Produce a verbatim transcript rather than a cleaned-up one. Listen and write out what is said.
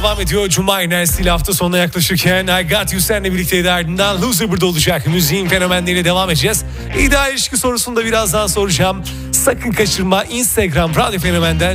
Devam ediyor Cuma enerjisiyle hafta sonuna yaklaşırken I Got You Sen'le birlikteydi, ardından Loser burada olacak. Müziğin fenomenleriyle devam edeceğiz. İdeal ilişki sorusunu da birazdan soracağım. Sakın kaçırma. Instagram Radyo Fenomen'den